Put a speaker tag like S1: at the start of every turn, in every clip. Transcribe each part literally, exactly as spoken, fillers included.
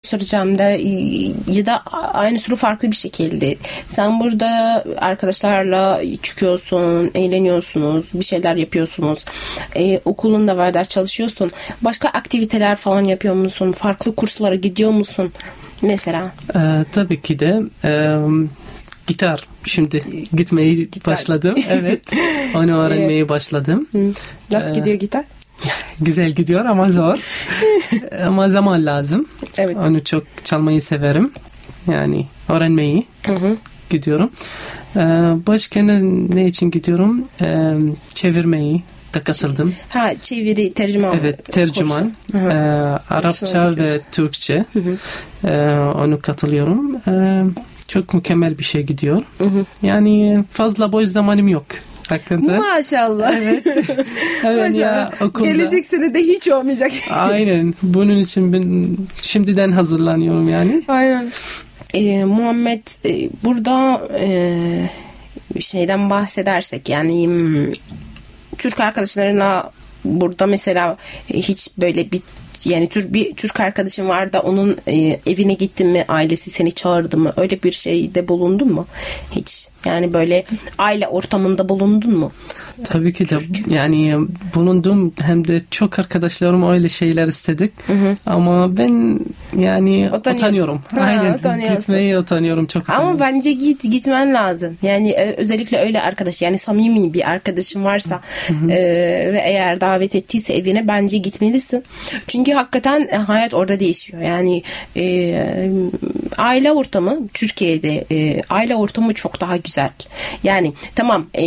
S1: soracağım da ya da aynı soru farklı bir şekilde. Sen burada arkadaşlarla çıkıyorsun, eğleniyorsunuz, bir şeyler yapıyorsunuz. Ee, okulun da var, ders çalışıyorsun. Başka aktiviteler falan yapıyor musun? Farklı kurslara gidiyor musun? Mesela.
S2: Ee, tabii ki de. E, gitar. Şimdi gitmeyi gitar. başladım. Evet. Onu öğrenmeye başladım.
S1: Nasıl ee, gidiyor gitar?
S2: Güzel gidiyor ama zor. Ama zaman lazım.
S1: Evet.
S2: Onu çok çalmayı severim. Yani öğrenmeyi hı hı. gidiyorum. Ee, başka ne, ne için gidiyorum? Ee, çevirmeyi de katıldım.
S1: Ha, çeviri, tercüman.
S2: Evet, tercüman. Ee, Arapça ve Türkçe. Hı hı. Ee, onu katılıyorum. Ee, çok mükemmel bir şey gidiyor. Hı hı. Yani fazla boş zamanım yok. Hakkında.
S1: Maşallah.
S2: Evet. Evet. Maşallah. Ya,
S1: gelecek sene de hiç olmayacak.
S2: Aynen. Bunun için ben şimdiden hazırlanıyorum yani.
S1: Aynen. Ee, Muhammed e, burada e, şeyden bahsedersek yani m, Türk arkadaşlarına burada mesela hiç böyle bir yani Türk bir Türk arkadaşın var da onun e, evine gittin mi, ailesi seni çağırdı mı, öyle bir şeyde bulundun mu hiç? Yani böyle aile ortamında bulundun mu?
S2: Tabii ki de yani bulundum, hem de çok arkadaşlarım öyle şeyler istedik. Hı hı. Ama ben yani utanıyorum.
S1: Ha,
S2: aynen. Gitmeye utanıyorum çok.
S1: Ama
S2: utanıyorum.
S1: bence git gitmen lazım. Yani özellikle öyle arkadaş, yani samimi bir arkadaşın varsa e, ve eğer davet ettiyse evine bence gitmelisin. Çünkü hakikaten hayat orada değişiyor. Yani e, aile ortamı Türkiye'de e, aile ortamı çok daha güzel. Yani tamam e,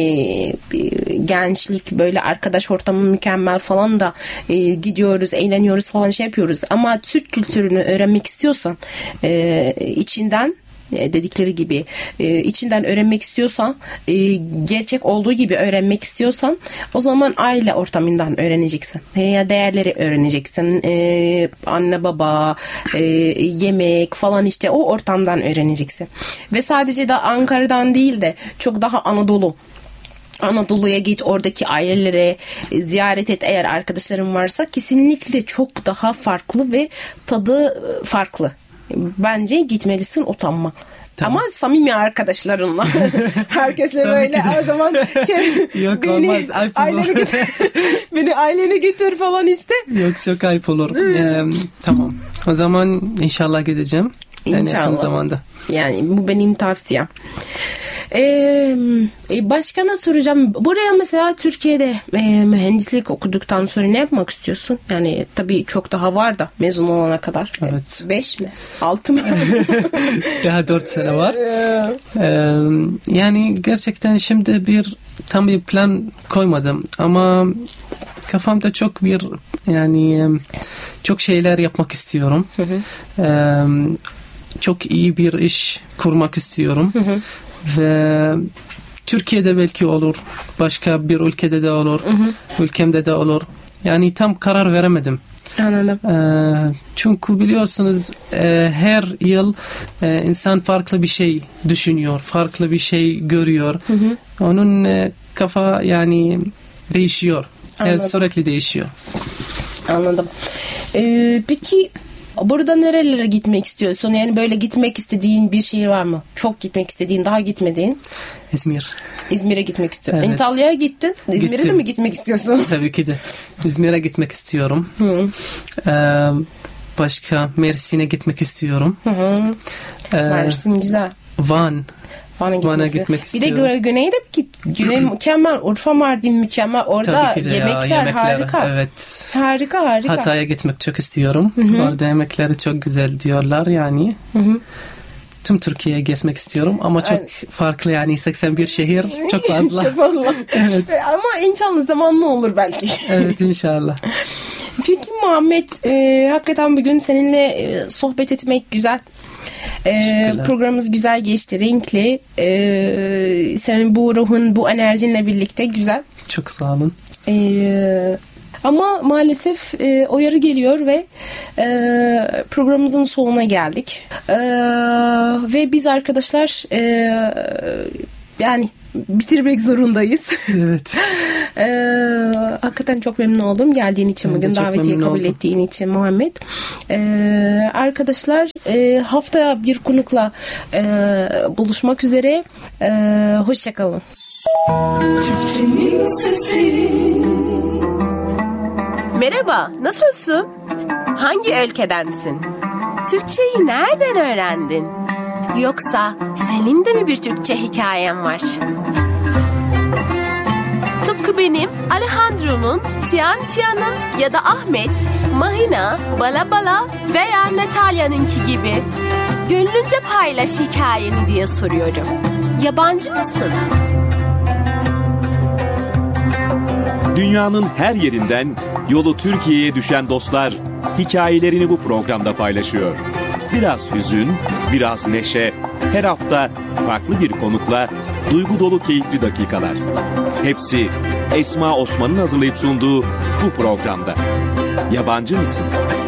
S1: gençlik böyle arkadaş ortamı mükemmel falan da e, gidiyoruz, eğleniyoruz falan şey yapıyoruz. Ama Türk kültürünü öğrenmek istiyorsan e, içinden dedikleri gibi e, içinden öğrenmek istiyorsan, e, gerçek olduğu gibi öğrenmek istiyorsan o zaman aile ortamından öğreneceksin. E, ya değerleri öğreneceksin. E, anne baba, e, yemek falan, işte o ortamdan öğreneceksin. Ve sadece de Ankara'dan değil de çok daha Anadolu Anadolu'ya git, oradaki ailelere ziyaret et eğer arkadaşların varsa, kesinlikle çok daha farklı ve tadı farklı. Bence gitmelisin, utanma. Tamam. Ama samimi arkadaşlarınla. Herkesle böyle o zaman
S2: yok,
S1: beni
S2: olmaz,
S1: ailene götür, beni ailene götür falan işte.
S2: Yok, çok ayıp olur. ee, tamam. O zaman inşallah gideceğim. Yani
S1: İnşallah.
S2: Yakın zamanda.
S1: Yani bu benim tavsiyem. Ee, başka soracağım. Buraya mesela Türkiye'de e, mühendislik okuduktan sonra ne yapmak istiyorsun? Yani tabii çok daha var da mezun olana kadar.
S2: Evet.
S1: Beş mi? Altı mı?
S2: Daha dört sene var. ee, yani gerçekten şimdi bir tam bir plan koymadım ama kafamda çok bir yani çok şeyler yapmak istiyorum. Hı hı. Ee, çok iyi bir iş kurmak istiyorum. Hı hı. Ve Türkiye'de belki olur, başka bir ülkede de olur, hı hı. ülkemde de olur. Yani tam karar veremedim.
S1: Anladım.
S2: Ee, çünkü biliyorsunuz e, her yıl e, insan farklı bir şey düşünüyor, farklı bir şey görüyor. Hı hı. Onun e, kafa yani değişiyor. E, sürekli değişiyor.
S1: Anladım. Ee, peki burada nerelere gitmek istiyorsun? Yani böyle gitmek istediğin bir şehir var mı? Çok gitmek istediğin, daha gitmediğin?
S2: İzmir.
S1: İzmir'e gitmek istiyorum.
S2: Evet.
S1: Antalya'ya gittin. İzmir'e
S2: Gittim.
S1: de mi gitmek istiyorsun?
S2: Tabii ki de. İzmir'e gitmek istiyorum. Hı. Ee, başka Mersin'e gitmek istiyorum.
S1: Hı hı. Ee, Mersin güzel.
S2: Van.
S1: Van'a,
S2: Van'a gitmek istiyorum.
S1: Bir de güneyde git. Güney mükemmel. Urfa, Mardin mükemmel. Orada yemekler ya, harika.
S2: Evet.
S1: Harika harika.
S2: Hatay'a gitmek çok istiyorum. Hı hı. Orada yemekleri çok güzel diyorlar yani. Hı hı. Tüm Türkiye'ye gezmek istiyorum ama çok yani, farklı yani seksen bir şehir çok fazla.
S1: Çok fazla.
S2: Evet.
S1: Ama inşallah zamanlı olur belki.
S2: Evet, inşallah.
S1: Peki Muhammed, e, hakikaten bugün seninle e, sohbet etmek güzel. E, programımız güzel geçti, renkli. E, senin bu ruhun, bu enerjinle birlikte güzel.
S2: Çok sağ olun.
S1: E, Ama maalesef e, o yarı geliyor ve e, programımızın sonuna geldik. E, ve biz arkadaşlar e, yani bitirmek zorundayız.
S2: Evet.
S1: e, hakikaten çok memnun oldum geldiğin için,
S2: Ben
S1: bugün davetiye kabul oldum. ettiğin için Muhammed. E, arkadaşlar e, haftaya bir konukla e, buluşmak üzere. E, hoşçakalın. Türkçenin sesi. Merhaba, nasılsın? Hangi ülkedensin? Türkçeyi nereden öğrendin? Yoksa senin de mi bir Türkçe hikayen var? Tıpkı benim, Alejandro'nun, Tian Tian'ın ya da Ahmet, Mahina, Bala Bala veya Natalya'nınki gibi. Gönlünce paylaş hikayeni diye soruyorum. Yabancı mısın?
S3: Dünyanın her yerinden yolu Türkiye'ye düşen dostlar hikayelerini bu programda paylaşıyor. Biraz hüzün, biraz neşe, her hafta farklı bir konukla duygu dolu keyifli dakikalar. Hepsi Esma Osman'ın hazırlayıp sunduğu bu programda. Yabancı mısın?